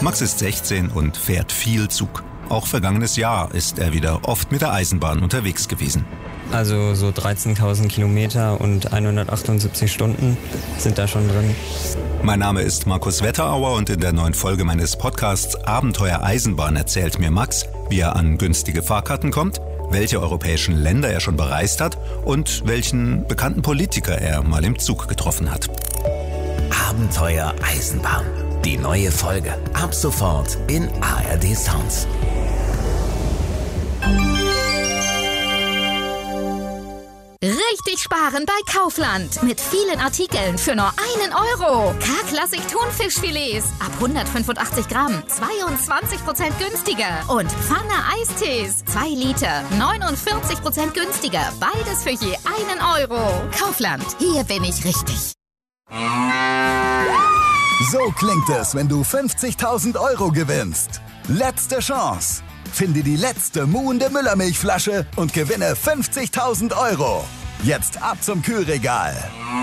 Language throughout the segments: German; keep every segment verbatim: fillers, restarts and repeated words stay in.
Max ist sechzehn und fährt viel Zug. Auch vergangenes Jahr ist er wieder oft mit der Eisenbahn unterwegs gewesen. Also so dreizehntausend Kilometer und hundertachtundsiebzig Stunden sind da schon drin. Mein Name ist Markus Wetterauer und in der neuen Folge meines Podcasts Abenteuer Eisenbahn erzählt mir Max, wie er an günstige Fahrkarten kommt, welche europäischen Länder er schon bereist hat und welchen bekannten Politiker er mal im Zug getroffen hat. Abenteuer Eisenbahn. Die neue Folge. Ab sofort in A R D Sounds. Richtig sparen bei Kaufland. Mit vielen Artikeln für nur einen Euro. K-Klassik Thunfischfilets ab hundertfünfundachtzig Gramm. zweiundzwanzig Prozent günstiger. Und Pfanne Eistees. zwei Liter. neunundvierzig Prozent günstiger. Beides für je einen Euro. Kaufland. Hier bin ich richtig. So klingt es, wenn du fünfzigtausend Euro gewinnst. Letzte Chance. Finde die letzte muhende Müllermilchflasche und gewinne fünfzigtausend Euro. Jetzt ab zum Kühlregal.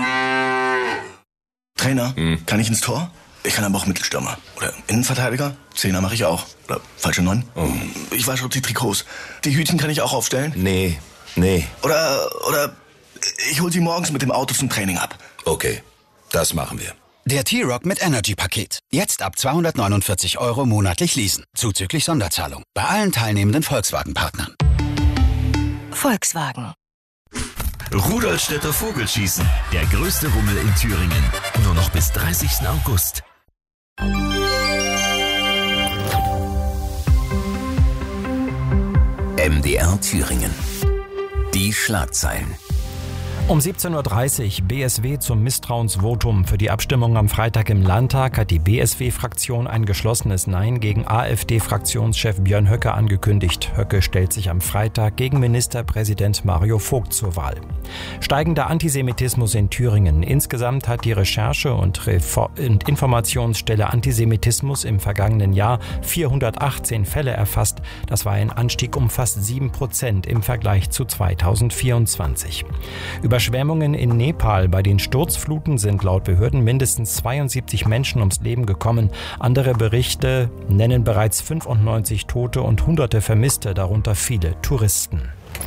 Trainer, hm. kann ich ins Tor? Ich kann aber auch Mittelstürmer. Oder Innenverteidiger? Zehner mache ich auch. Oder falsche Neun? Oh. Ich wasche die Trikots. Die Hütchen kann ich auch aufstellen? Nee, nee. Oder, oder ich hol sie morgens mit dem Auto zum Training ab. Okay, das machen wir. Der T-Rock mit Energy-Paket. Jetzt ab zweihundertneunundvierzig Euro monatlich leasen. Zuzüglich Sonderzahlung. Bei allen teilnehmenden Volkswagen-Partnern. Volkswagen. Rudolstädter Vogelschießen. Der größte Rummel in Thüringen. Nur noch bis dreißigsten August. M D R Thüringen. Die Schlagzeilen. Um siebzehn Uhr dreißig B S W zum Misstrauensvotum. Für die Abstimmung am Freitag im Landtag hat die B S W-Fraktion ein geschlossenes Nein gegen AfD-Fraktionschef Björn Höcke angekündigt. Höcke stellt sich am Freitag gegen Ministerpräsident Mario Vogt zur Wahl. Steigender Antisemitismus in Thüringen. Insgesamt hat die Recherche- und, Refor- und Informationsstelle Antisemitismus im vergangenen Jahr vierhundertachtzehn Fälle erfasst. Das war ein Anstieg um fast sieben Prozent im Vergleich zu zweitausendvierundzwanzig. Überschwemmungen in Nepal. Bei den Sturzfluten sind laut Behörden mindestens zweiundsiebzig Menschen ums Leben gekommen. Andere Berichte nennen bereits fünfundneunzig Tote und Hunderte Vermisste, darunter viele Touristen.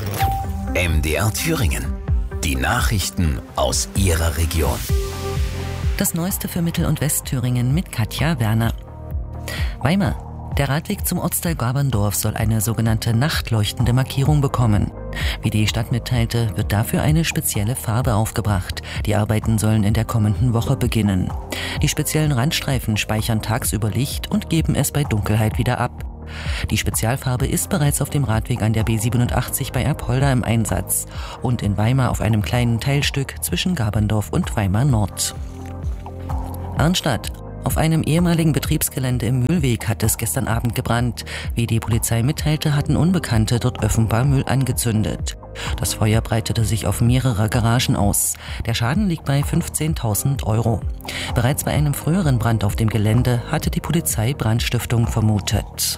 M D R Thüringen. Die Nachrichten aus Ihrer Region. Das Neueste für Mittel- und Westthüringen mit Katja Werner. Weimar. Der Radweg zum Ortsteil Gaberndorf soll eine sogenannte nachtleuchtende Markierung bekommen. Wie die Stadt mitteilte, wird dafür eine spezielle Farbe aufgebracht. Die Arbeiten sollen in der kommenden Woche beginnen. Die speziellen Randstreifen speichern tagsüber Licht und geben es bei Dunkelheit wieder ab. Die Spezialfarbe ist bereits auf dem Radweg an der B siebenundachtzig bei Apolda im Einsatz und in Weimar auf einem kleinen Teilstück zwischen Gaberndorf und Weimar Nord. Arnstadt. Auf einem ehemaligen Betriebsgelände im Mühlweg hat es gestern Abend gebrannt. Wie die Polizei mitteilte, hatten Unbekannte dort offenbar Müll angezündet. Das Feuer breitete sich auf mehrere Garagen aus. Der Schaden liegt bei fünfzehntausend Euro. Bereits bei einem früheren Brand auf dem Gelände hatte die Polizei Brandstiftung vermutet.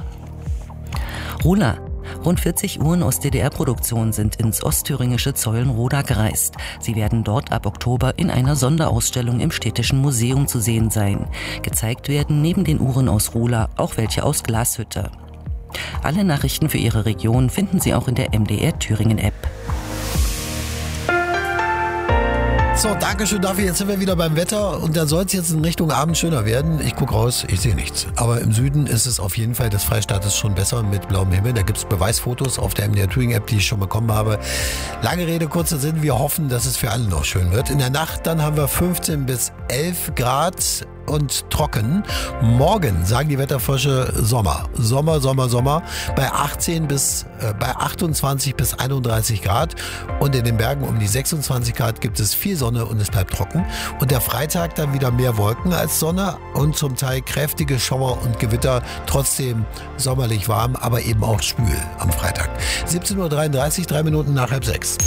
Rola. Rund vierzig Uhren aus D D R-Produktion sind ins ostthüringische Zeulenroda gereist. Sie werden dort ab Oktober in einer Sonderausstellung im Städtischen Museum zu sehen sein. Gezeigt werden neben den Uhren aus Rola auch welche aus Glashütte. Alle Nachrichten für Ihre Region finden Sie auch in der M D R Thüringen-App. So, Dankeschön dafür. Jetzt sind wir wieder beim Wetter und da soll es jetzt in Richtung Abend schöner werden. Ich gucke raus, ich sehe nichts. Aber im Süden ist es auf jeden Fall des Freistaates schon besser mit blauem Himmel. Da gibt es Beweisfotos auf der M D R Thüringen App, die ich schon bekommen habe. Lange Rede, kurzer Sinn. Wir hoffen, dass es für alle noch schön wird. In der Nacht dann haben wir fünfzehn bis elf Grad und trocken. Morgen sagen die Wetterfrösche Sommer. Sommer, Sommer, Sommer. Bei achtzehn bis, äh, bei achtundzwanzig bis einunddreißig Grad. Und in den Bergen um die sechsundzwanzig Grad gibt es viel Sonne und es bleibt trocken. Und der Freitag dann wieder mehr Wolken als Sonne und zum Teil kräftige Schauer und Gewitter. Trotzdem sommerlich warm, aber eben auch schwül am Freitag. siebzehn Uhr dreiunddreißig, drei Minuten nach halb sechs.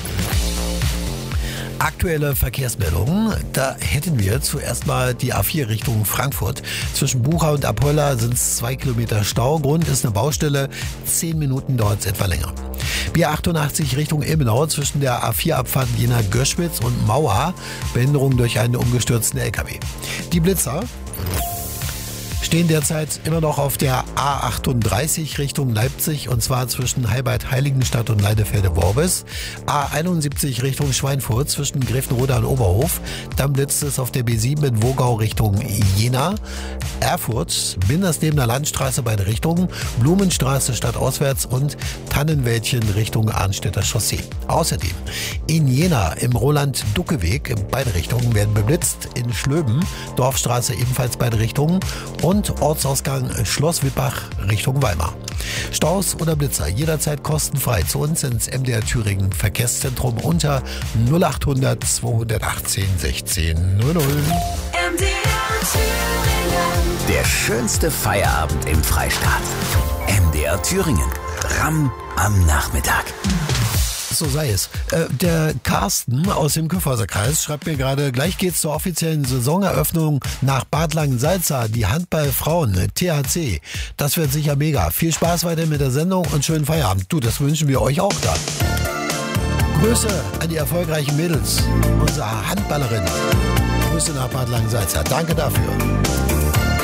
Aktuelle Verkehrsmeldungen. Da hätten wir zuerst mal die A vier Richtung Frankfurt. Zwischen Bucha und Apolda sind es zwei Kilometer Stau. Grund ist eine Baustelle. Zehn Minuten dauert es etwa länger. B achtundachtzig Richtung Ilmenau zwischen der A vier Abfahrt Jena-Göschwitz und Mauer. Behinderung durch einen umgestürzten L K W. Die Blitzer stehen derzeit immer noch auf der A achtunddreißig Richtung Leipzig und zwar zwischen Heilbad-Heiligenstadt und Leidefelde-Worbis. A einundsiebzig Richtung Schweinfurt zwischen Grevenrode und Oberhof. Dann blitzt es auf der B sieben in Wogau Richtung Jena. Erfurt, Binderslebener Landstraße beide Richtungen, Blumenstraße stadtauswärts und Tannenwäldchen Richtung Arnstädter Chaussee. Außerdem in Jena im Roland-Ducke-Weg beide Richtungen werden beblitzt. In Schlöben, Dorfstraße ebenfalls beide Richtungen und Ortsausgang Schloss Wippach Richtung Weimar. Staus oder Blitzer jederzeit kostenfrei zu uns ins M D R Thüringen Verkehrszentrum unter null achthundert zweihundertachtzehn sechzehn null null. M D R Thüringen. Der schönste Feierabend im Freistaat. M D R Thüringen. Ramm am Nachmittag. So sei es. Äh, der Carsten aus dem Kyffhäuserkreis schreibt mir gerade, gleich geht's zur offiziellen Saisoneröffnung nach Bad Langensalza, die Handballfrauen, T H C. Das wird sicher mega. Viel Spaß weiter mit der Sendung und schönen Feierabend. Du, das wünschen wir euch auch da. Grüße an die erfolgreichen Mädels, unsere Handballerin. Grüße nach Bad Langensalza. Danke dafür.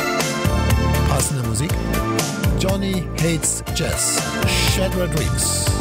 Passende Musik. Johnny Hates Jazz. Shattered Dreams.